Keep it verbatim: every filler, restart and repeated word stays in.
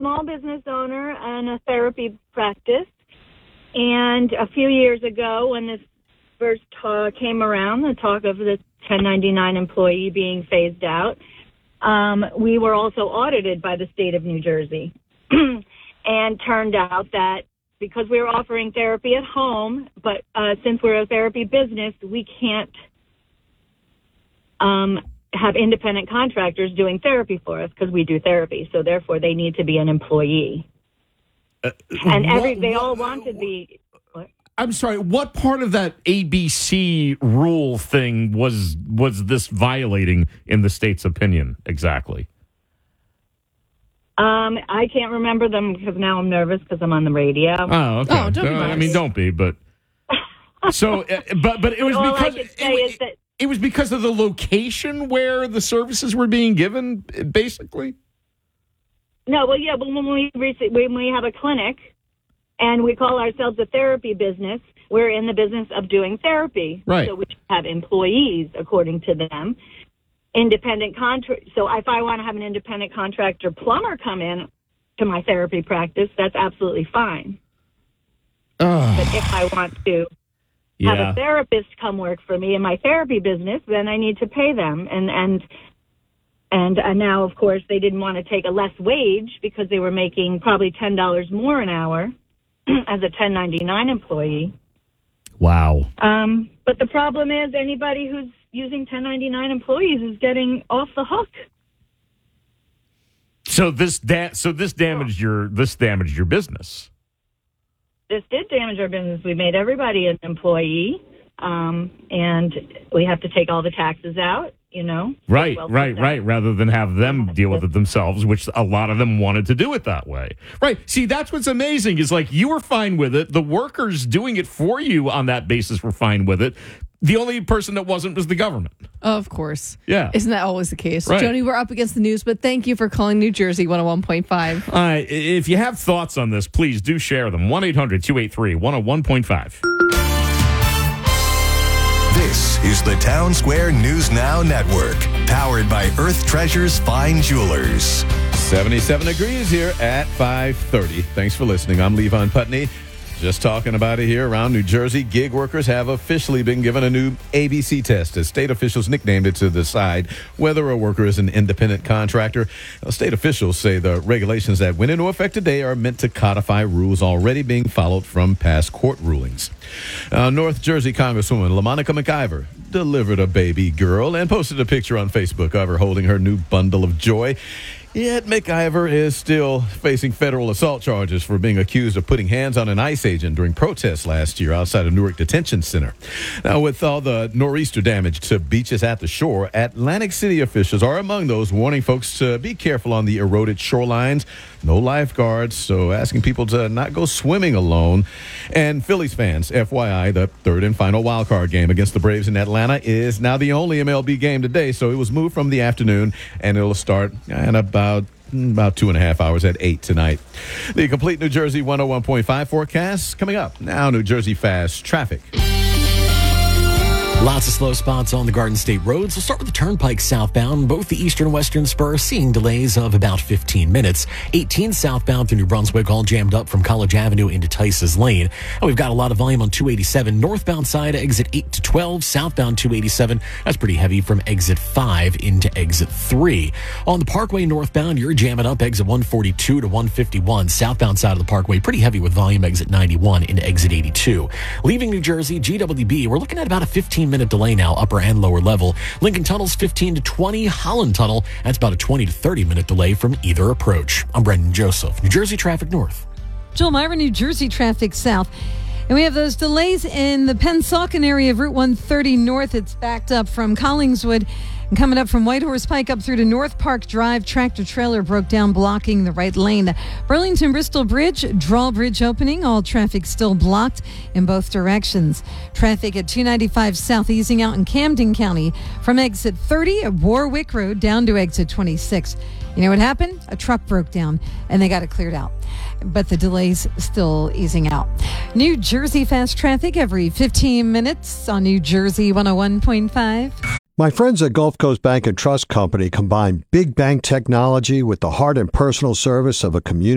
small business owner and a therapy practice. And a few years ago, when this first talk came around, the talk of the ten ninety-nine employee being phased out, um, we were also audited by the state of New Jersey. And turned out that because we were offering therapy at home, but uh, since we're a therapy business, we can't um, have independent contractors doing therapy for us because we do therapy. So therefore, they need to be an employee. Uh, and every what, they all wanted the. What? I'm sorry. What part of that A B C rule thing was was this violating in the state's opinion exactly? Um, I can't remember them because now I'm nervous because I'm on the radio. Oh, okay. Oh, don't be uh, nice. I mean, don't be, but so, uh, but but it was All because I could say it, is that it was because of the location where the services were being given, basically. No, well, yeah, but when we when we have a clinic and we call ourselves a therapy business, we're in the business of doing therapy. Right. So we have employees, according to them. Independent contract. So if I want to have an independent contractor plumber come in to my therapy practice, that's absolutely fine. Oh. But if I want to yeah. have a therapist come work for me in my therapy business, then I need to pay them. And and and, and now, of course, they didn't want to take a less wage because they were making probably ten dollars more an hour as a ten ninety-nine employee. Wow. Um, but the problem is anybody who's using ten ninety-nine employees is getting off the hook. So this da- so this damaged your this damaged your business. This did damage our business. We made everybody an employee, um, and we have to take all the taxes out. You know, right, well right, right. Rather than have them deal with it themselves, which a lot of them wanted to do it that way. Right. See, that's what's amazing is like you were fine with it. The workers doing it for you on that basis were fine with it. The only person that wasn't was the government. Of course. Yeah. Isn't that always the case? Right. Joni, we're up against the news, but thank you for calling New Jersey one oh one point five. All right. If you have thoughts on this, please do share them. one eight hundred two eight three one oh one point five. This is the Town Square News Now Network, powered by Earth Treasures Fine Jewelers. seventy-seven degrees here at five thirty. Thanks for listening. I'm Levon Putney. Just talking about it here around New Jersey. Gig workers have officially been given a new A B C test, as state officials nicknamed it, to decide whether a worker is an independent contractor. Now, state officials say the regulations that went into effect today are meant to codify rules already being followed from past court rulings. Uh, North Jersey Congresswoman LaMonica McIver delivered a baby girl and posted a picture on Facebook of her holding her new bundle of joy. Yet McIver is still facing federal assault charges for being accused of putting hands on an ICE agent during protests last year outside of Newark Detention Center. Now, with all the nor'easter damage to beaches at the shore, Atlantic City officials are among those warning folks to be careful on the eroded shorelines. No lifeguards, so asking people to not go swimming alone. And Phillies fans, F Y I, the third and final wildcard game against the Braves in Atlanta is now the only M L B game today, so it was moved from the afternoon, and it'll start in about About two and a half hours at eight tonight. The complete New Jersey one oh one point five forecast coming up. Now, New Jersey Fast traffic. Lots of slow spots on the Garden State roads. We'll start with the Turnpike southbound. Both the eastern and western spur seeing delays of about fifteen minutes. eighteen southbound through New Brunswick, all jammed up from College Avenue into Tice's Lane. And we've got a lot of volume on two eighty-seven. Northbound side, exit eight to twelve. Southbound two eighty-seven. That's pretty heavy from exit five into exit three. On the Parkway northbound, you're jamming up exit one forty-two to one fifty-one. Southbound side of the Parkway, pretty heavy with volume exit ninety-one into exit eighty-two. Leaving New Jersey, G W B, we're looking at about a fifteen minute delay now, upper and lower level. Lincoln Tunnel's fifteen to twenty. Holland Tunnel, that's about a twenty to thirty minute delay from either approach. I'm Brendan Joseph, New Jersey Traffic North. Joel Myra, New Jersey Traffic South. And we have those delays in the Pennsauken area of Route one thirty North. It's backed up from Collingswood. And coming up from Whitehorse Pike up through to North Park Drive, tractor trailer broke down, blocking the right lane. Burlington Bristol Bridge, drawbridge opening, all traffic still blocked in both directions. Traffic at two ninety-five South easing out in Camden County from exit thirty at Warwick Road down to exit twenty-six. You know what happened? A truck broke down and they got it cleared out. But the delays still easing out. New Jersey Fast Traffic every fifteen minutes on New Jersey one oh one point five. My friends at Gulf Coast Bank and Trust Company combine big bank technology with the heart and personal service of a community